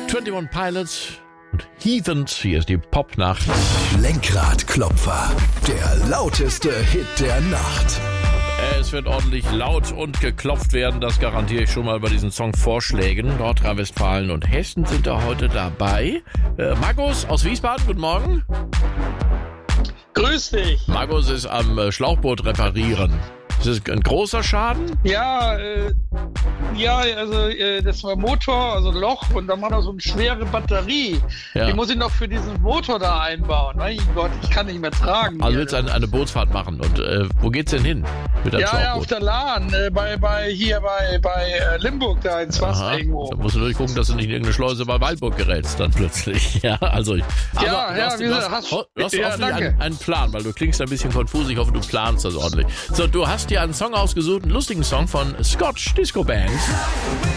21 Pilots und Heathens. Hier ist die Popnacht. Lenkradklopfer, der lauteste Hit der Nacht. Es wird ordentlich laut und geklopft werden, das garantiere ich schon mal bei diesen Songvorschlägen. Nordrhein-Westfalen und Hessen sind da heute dabei. Markus aus Wiesbaden, guten Morgen. Grüß dich. Markus ist am Schlauchboot reparieren. Ist das ein großer Schaden? Das war Motor, also Loch, und dann war da so eine schwere Batterie. Ja. Die muss ich noch für diesen Motor da einbauen. Mein Gott, ich kann nicht mehr tragen. Also willst du eine Bootsfahrt machen und wo geht's denn hin mit deinem Schlauchboot? Ja, auf der Lahn, bei Limburg da ins Wasser irgendwo. Da musst du natürlich gucken, dass du nicht in irgendeine Schleuse bei Waldburg gerätst dann plötzlich. Ja, also du hast hoffentlich einen Plan, weil du klingst ein bisschen konfus. Ich hoffe, du planst das ordentlich. So, du hast dir einen Song ausgesucht, einen lustigen Song von Scotch Disco Band.